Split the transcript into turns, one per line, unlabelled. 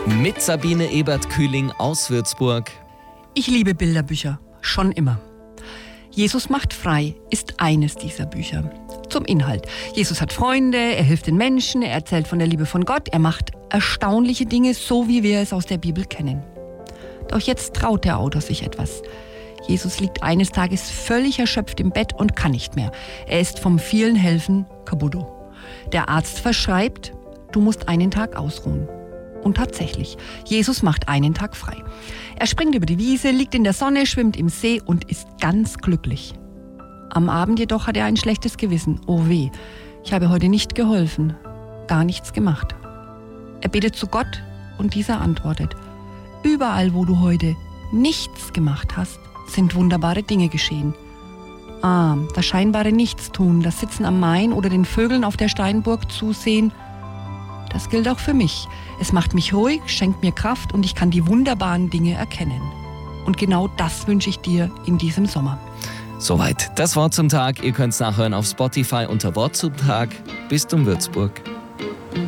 Mit Sabine Ebert-Kühling aus Würzburg.
Ich liebe Bilderbücher, schon immer. Jesus macht frei ist eines dieser Bücher. Zum Inhalt. Jesus hat Freunde, er hilft den Menschen, er erzählt von der Liebe von Gott, er macht erstaunliche Dinge, so wie wir es aus der Bibel kennen. Doch jetzt traut der Autor sich etwas. Jesus liegt eines Tages völlig erschöpft im Bett und kann nicht mehr. Er ist vom vielen Helfen kaputt. Der Arzt verschreibt, du musst einen Tag ausruhen. Und tatsächlich, Jesus macht einen Tag frei. Er springt über die Wiese, liegt in der Sonne, schwimmt im See und ist ganz glücklich. Am Abend jedoch hat er ein schlechtes Gewissen. Oh weh, ich habe heute nicht geholfen, gar nichts gemacht. Er betet zu Gott und dieser antwortet, überall, wo du heute nichts gemacht hast, sind wunderbare Dinge geschehen. Das scheinbare Nichtstun, das Sitzen am Main oder den Vögeln auf der Steinburg zusehen, das gilt auch für mich. Es macht mich ruhig, schenkt mir Kraft und ich kann die wunderbaren Dinge erkennen. Und genau das wünsche ich dir in diesem Sommer.
Soweit das Wort zum Tag. Ihr könnt es nachhören auf Spotify unter Wort zum Tag. Bistum Würzburg.